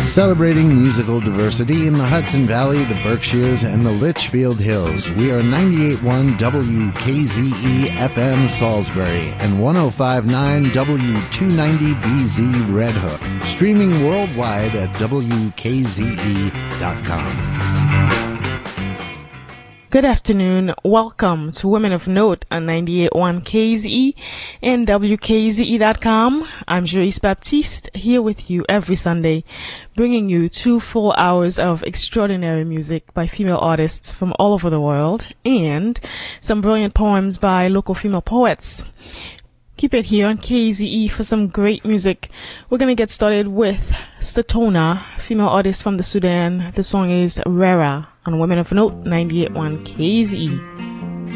Celebrating musical diversity in the Hudson Valley, the Berkshires, and the Litchfield Hills. We are 98.1 WKZE FM Salisbury and 105.9 W290BZ Red Hook. Streaming worldwide at WKZE.com. Good afternoon. Welcome to Women of Note on 98.1 KZE and WKZE.com. I'm Joyce Baptiste, here with you every Sunday, bringing you 2 full hours of extraordinary music by female artists from all over the world and some brilliant poems by local female poets. Keep it here on KZE for some great music. We're going to get started with Statona, female artist from the Sudan. The song is Rera on Women of Note 98.1 KZE.